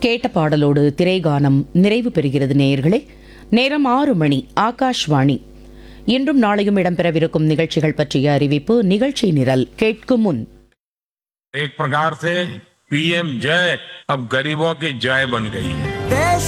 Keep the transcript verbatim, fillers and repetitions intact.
கேட்ட பாடலோடு திரைகானம் நிறைவு பெறுகிறது. நேயர்களே, நேரம் ஆறு மணி. ஆகாஷ்வாணி. இன்றும் நாளையும் இடம்பெறவிருக்கும் நிகழ்ச்சிகள் பற்றிய அறிவிப்பு. நிகழ்ச்சி நிரல் கேட்கும் முன் एक प्रकार से पीएम जय अब गरीबों की जय बन गई है.